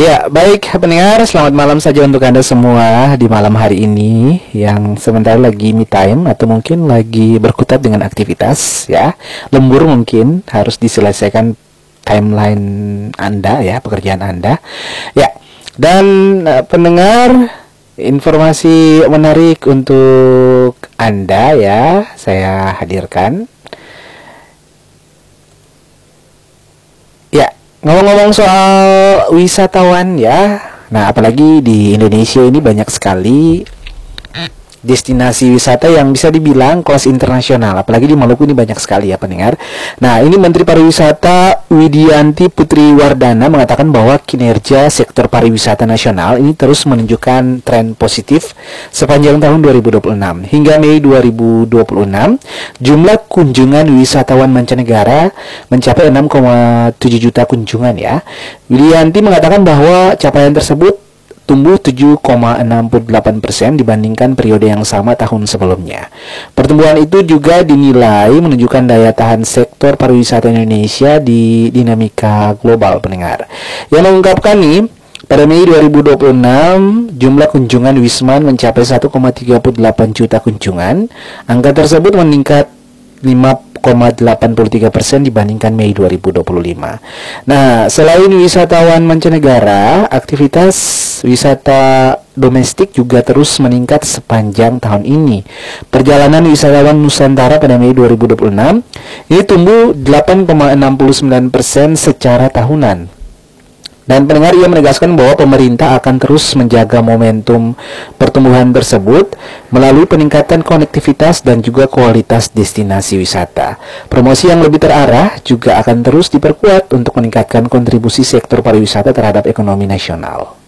Ya, baik pendengar, selamat malam saja untuk Anda semua di malam hari ini yang sebentar lagi me time atau mungkin lagi berkutat dengan aktivitas ya. Lembur mungkin harus diselesaikan timeline Anda ya, pekerjaan Anda. Ya, dan pendengar, informasi menarik untuk Anda ya, saya hadirkan. Ya, ngomong-ngomong soal wisatawan ya, nah apalagi di Indonesia ini banyak sekali destinasi wisata yang bisa dibilang kelas internasional. Apalagi di Maluku ini banyak sekali ya pendengar. Nah, ini Menteri Pariwisata Widianti Putri Wardana mengatakan bahwa kinerja sektor pariwisata nasional ini terus menunjukkan tren positif sepanjang tahun 2026. Hingga Mei 2026, jumlah kunjungan wisatawan mancanegara mencapai 6,7 juta kunjungan ya. Widianti mengatakan bahwa capaian tersebut tumbuh 7,68% dibandingkan periode yang sama tahun sebelumnya. Pertumbuhan itu juga dinilai menunjukkan daya tahan sektor pariwisata Indonesia di dinamika global pendengar. Yang mengungkapkan nih, pada Mei 2026, jumlah kunjungan Wisman mencapai 1,38 juta kunjungan. Angka tersebut meningkat 5,83% dibandingkan Mei 2025. Nah, selain wisatawan mancanegara, aktivitas wisata domestik juga terus meningkat sepanjang tahun ini. Perjalanan wisatawan Nusantara pada Mei 2026 ini tumbuh 8,69% secara tahunan. Dan pendengar, ia menegaskan bahwa pemerintah akan terus menjaga momentum pertumbuhan tersebut melalui peningkatan konektivitas dan juga kualitas destinasi wisata. Promosi yang lebih terarah juga akan terus diperkuat untuk meningkatkan kontribusi sektor pariwisata terhadap ekonomi nasional.